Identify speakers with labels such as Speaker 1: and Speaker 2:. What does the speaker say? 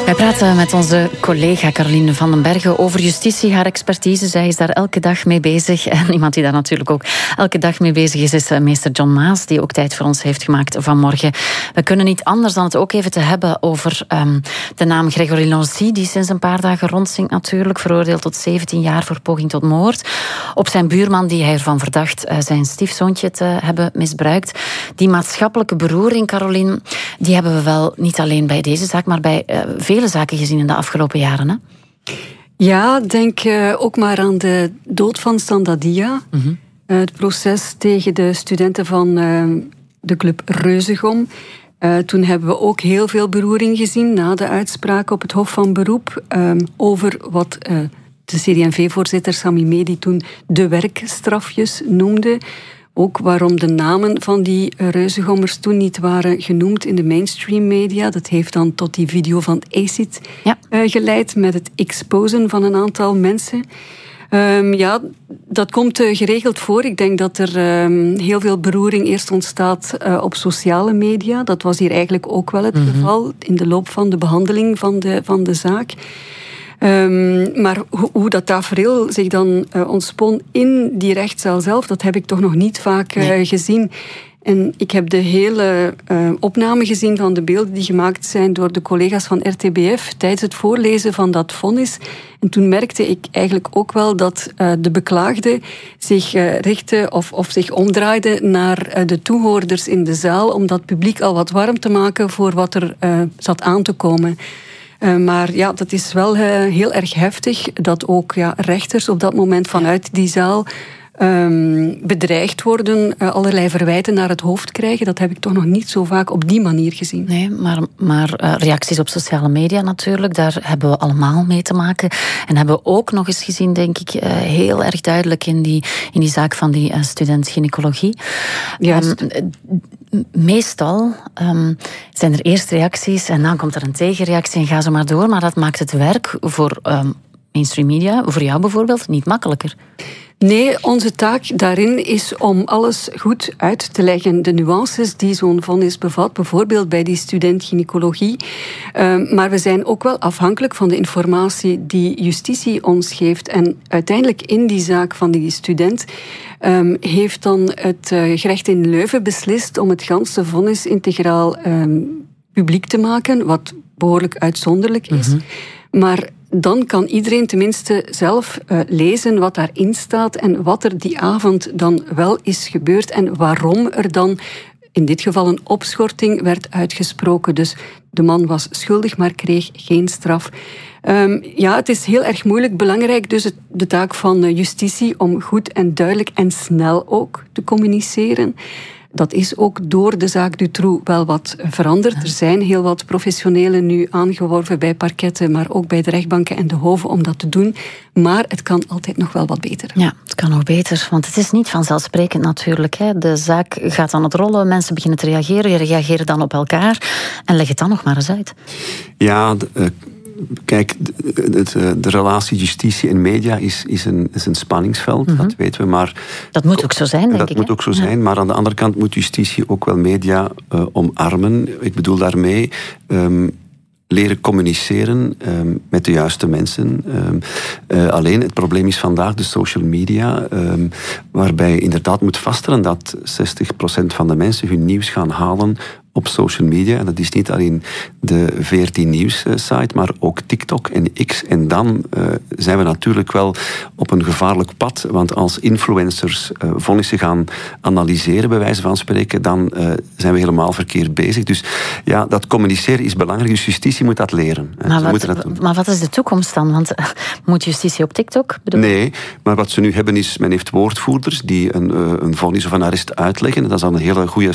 Speaker 1: Wij praten met onze collega Caroline van den Bergen over justitie, haar expertise. Zij is daar elke dag mee bezig. En iemand die daar natuurlijk ook elke dag mee bezig is meester John Maas, die ook tijd voor ons heeft gemaakt vanmorgen. We kunnen niet anders dan het ook even te hebben over de naam Grégory Lonzy, die sinds een paar dagen rondzinkt natuurlijk, veroordeeld tot 17 jaar voor poging tot moord. Op zijn buurman, die hij ervan verdacht zijn stiefzoontje te hebben misbruikt. Die maatschappelijke beroering, Caroline, die hebben we wel niet alleen bij deze zaak, maar bij vele zaken gezien in de afgelopen jaren, hè?
Speaker 2: Ja, denk ook maar aan de dood van Sandadia. Mm-hmm. Het proces tegen de studenten van de club Reuzegom. Toen hebben we ook heel veel beroering gezien na de uitspraak op het Hof van Beroep over wat de CD&V-voorzitter Sami Medi toen de werkstrafjes noemde. Ook waarom de namen van die reuzegommers toen niet waren genoemd in de mainstream media. Dat heeft dan tot die video van ACID geleid met het exposen van een aantal mensen. Ja, dat komt geregeld voor. Ik denk dat er heel veel beroering eerst ontstaat op sociale media. Dat was hier eigenlijk ook wel het geval in de loop van de behandeling van de zaak. Maar hoe dat tafereel zich dan ontspon in die rechtszaal zelf, dat heb ik toch nog niet vaak gezien. En ik heb de hele opname gezien van de beelden die gemaakt zijn door de collega's van RTBF tijdens het voorlezen van dat vonnis. En toen merkte ik eigenlijk ook wel dat de beklaagde zich richtte of zich omdraaide naar de toehoorders in de zaal om dat publiek al wat warm te maken voor wat er zat aan te komen. Maar ja, dat is wel heel erg heftig dat ook rechters op dat moment vanuit die zaal bedreigd worden, allerlei verwijten naar het hoofd krijgen. Dat heb ik toch nog niet zo vaak op die manier gezien.
Speaker 1: Nee, maar reacties op sociale media natuurlijk, daar hebben we allemaal mee te maken. En hebben we ook nog eens gezien, denk ik, heel erg duidelijk in die zaak van die student gynaecologie. Meestal zijn er eerst reacties en dan komt er een tegenreactie en ga zo maar door. Maar dat maakt het werk voor mainstream media, voor jou bijvoorbeeld, niet makkelijker.
Speaker 2: Nee, onze taak daarin is om alles goed uit te leggen. De nuances die zo'n vonnis bevat, bijvoorbeeld bij die student gynaecologie. Maar we zijn ook wel afhankelijk van de informatie die justitie ons geeft. En uiteindelijk in die zaak van die student heeft dan het gerecht in Leuven beslist om het ganse vonnis integraal publiek te maken, wat behoorlijk uitzonderlijk is. Mm-hmm. Maar dan kan iedereen tenminste zelf lezen wat daarin staat en wat er die avond dan wel is gebeurd en waarom er dan in dit geval een opschorting werd uitgesproken. Dus de man was schuldig, maar kreeg geen straf. Het is heel erg moeilijk. Belangrijk dus de taak van justitie om goed en duidelijk en snel ook te communiceren. Dat is ook door de zaak Dutroux wel wat veranderd. Er zijn heel wat professionelen nu aangeworven bij parketten, maar ook bij de rechtbanken en de hoven om dat te doen. Maar het kan altijd nog wel wat beter. Ja,
Speaker 1: het kan nog beter, want het is niet vanzelfsprekend natuurlijk. Hè. De zaak gaat aan het rollen, mensen beginnen te reageren, reageren dan op elkaar en leg het dan nog maar eens uit.
Speaker 3: Ja, kijk, de relatie justitie en media is een spanningsveld, dat weten we. Maar
Speaker 1: dat moet ook zo zijn, denk ik.
Speaker 3: Dat moet ook zo zijn, maar aan de andere kant moet justitie ook wel media omarmen. Ik bedoel daarmee leren communiceren met de juiste mensen. Alleen, het probleem is vandaag de social media, waarbij je inderdaad moet vaststellen dat 60% van de mensen hun nieuws gaan halen op social media. En dat is niet alleen de VRT Nieuws-site, maar ook TikTok en X. En dan zijn we natuurlijk wel op een gevaarlijk pad. Want als influencers vonnissen gaan analyseren, bij wijze van spreken, dan zijn we helemaal verkeerd bezig. Dus ja, dat communiceren is belangrijk. Dus justitie moet dat leren.
Speaker 1: Maar wat is de toekomst dan? Want moet justitie op TikTok?
Speaker 3: Nee, maar wat ze nu hebben is, men heeft woordvoerders die een vonnis of een arrest uitleggen. En dat is dan een hele goede